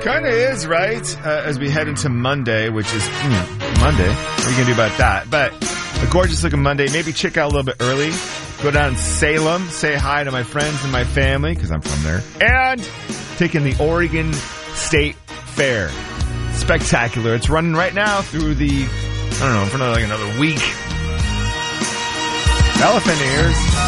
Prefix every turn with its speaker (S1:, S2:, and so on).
S1: Kind of is, right? As we head into Monday, which is Monday. What are you going to do about that? But a gorgeous looking Monday. Maybe check out a little bit early. Go down to Salem. Say hi to my friends and my family, because I'm from there. And take in the Oregon State Fair. Spectacular. It's running right now through the, for another week. Elephant ears.